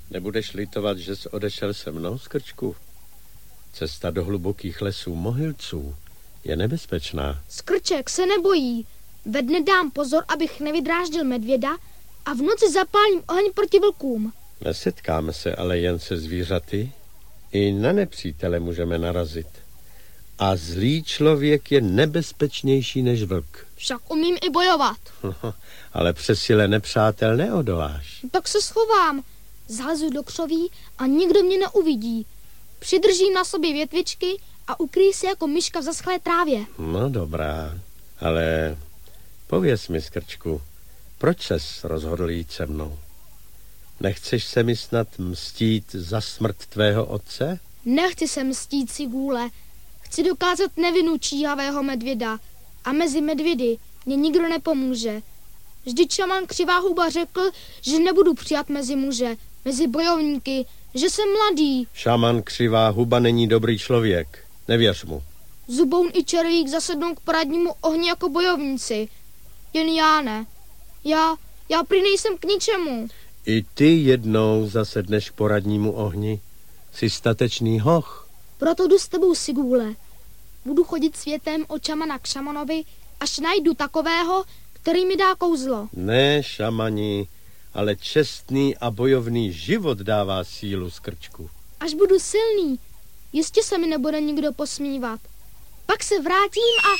Nebudeš litovat, že jsi odešel se mnou, Skrčku? Cesta do hlubokých lesů Mohylců je nebezpečná. Skrček se nebojí. Ve dne dám pozor, abych nevydráždil medvěda a v noci zapálím oheň proti vlkům. Nesetkáme se ale jen se zvířaty. I na nepřítele můžeme narazit. A zlý člověk je nebezpečnější než vlk. Však umím i bojovat. Ale přes sile nepřátel neodoláš. Tak se schovám. Zalezu do křoví a nikdo mě neuvidí. Přidržím na sobě větvičky a ukryji se jako myška v zaschlé trávě. No dobrá, ale pověz mi, Skrčku, proč ses rozhodl jít se mnou? Nechceš se mi snad mstít za smrt tvého otce? Nechci se mstít, Sigůle. Chci dokázat nevinu číhavého medvěda. A mezi medvědy mě nikdo nepomůže. Vždyť šaman Křivá huba řekl, že nebudu přijat mezi muže, mezi bojovníky, že jsem mladý. Šaman Křivá huba není dobrý člověk. Nevěř mu. Zuboun i Červík zasednou k poradnímu ohni jako bojovníci. Jen já ne. Já prý nejsem k ničemu. I ty jednou zasedneš k poradnímu ohni. Jsi statečný hoch. Proto jdu s tebou, Sigůle. Budu chodit světem od šamana k šamanovi, až najdu takového, který mi dá kouzlo. Ne, šamani, ale čestný a bojovný život dává sílu, Skrčku. Až budu silný, jistě se mi nebude nikdo posmívat. Pak se vrátím a...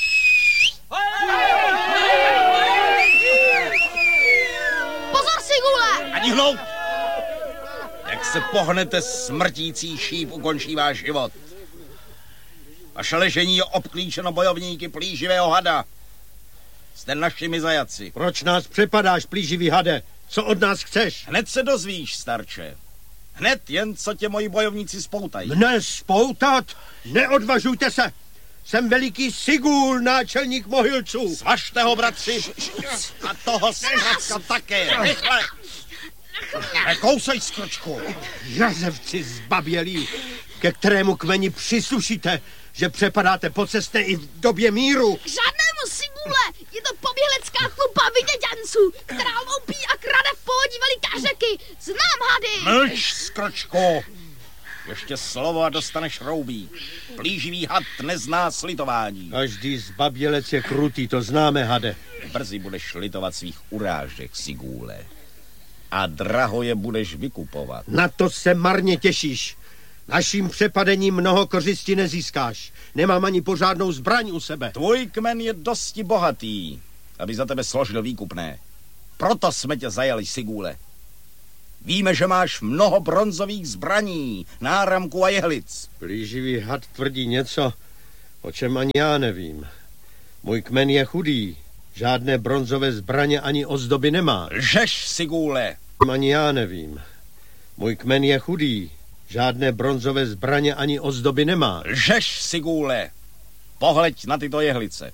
Pozor, Sigůle! Ani hloup! Jak se pohnete, smrtící šíp ukončí váš život. Vaše ležení je obklíčeno bojovníky plíživého hada. Jste našimi zajatci. Proč nás přepadáš, plíživý hade? Co od nás chceš? Hned se dozvíš, starče. Hned jen, co tě moji bojovníci spoutají. Mne spoutat? Neodvažujte se! Jsem veliký Sigůl, náčelník Mohylců. Svažte ho, bratři. A toho Skrčka také. Rychle. Nekousej, Skrčku. Jazevci zbabělí, ke kterému kmeni příslušíte, že přepadáte po cestě i v době míru. K žádnému, Sigůle! Je to poběhlecká tlupa vyděďanců, která loupí a krade v pohodí veliká řeky. Znám hady! Mlč, Skrčku. Ještě slovo a dostaneš roubí. Plíživý had nezná slitování. Každý zbabělec je krutý, to známe, hade. Brzy budeš litovat svých urážek, Sigůle. A draho je budeš vykupovat. Na to se marně těšíš. Naším přepadením mnoho kořisti nezískáš. Nemám ani pořádnou zbraň u sebe. Tvůj kmen je dosti bohatý, aby za tebe složil výkupné. Proto jsme tě zajali, Sigůle. Víme, že máš mnoho bronzových zbraní, náramků a jehlic. Plíživý had tvrdí něco, o čem ani já nevím. Můj kmen je chudý. Žádné bronzové zbraně ani ozdoby nemá. Lžeš, Sigůle. Ani já nevím. Můj kmen je chudý. Žádné bronzové zbraně ani ozdoby nemá. Lžeš, Sigůle. Pohleď na tyto jehlice.